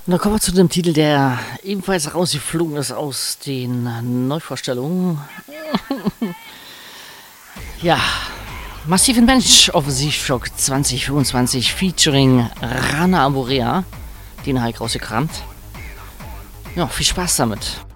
Und dann kommen wir zu dem Titel, der ebenfalls rausgeflogen ist aus den Neuvorstellungen. Ja, Massive Mensch, Offensivschock 2025 featuring Rana Amorea. Den habe ich rausgekramt. Ja, viel Spaß damit.